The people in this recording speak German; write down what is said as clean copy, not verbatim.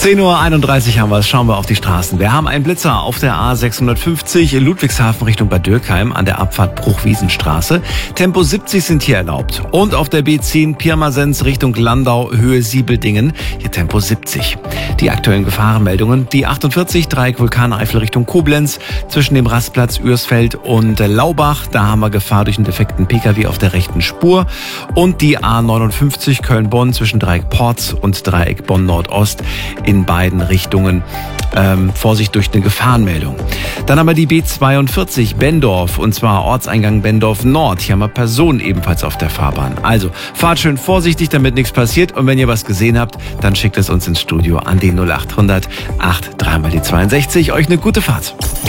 10:31 Uhr haben wir es. Schauen wir auf die Straßen. Wir haben einen Blitzer auf der A650 Ludwigshafen Richtung Bad Dürkheim an der Abfahrt Bruchwiesenstraße. Tempo 70 sind hier erlaubt. Und auf der B10 Pirmasens Richtung Landau, Höhe Siebeldingen, hier Tempo 70. Die aktuellen Gefahrenmeldungen: die 48 Dreieck Vulkaneifel Richtung Koblenz zwischen dem Rastplatz Ürsfeld und Laubach. Da haben wir Gefahr durch einen defekten Pkw auf der rechten Spur. Und die A59 Köln-Bonn zwischen Dreieck Porz und Dreieck Bonn-Nordost in beiden Richtungen. Vorsicht durch eine Gefahrenmeldung. Dann haben wir die B42 Benndorf, und zwar Ortseingang Benndorf Nord. Hier haben wir Personen ebenfalls auf der Fahrbahn. Also fahrt schön vorsichtig, damit nichts passiert. Und wenn ihr was gesehen habt, dann schickt es uns ins Studio an die 0800 83 mal die 62. Euch eine gute Fahrt.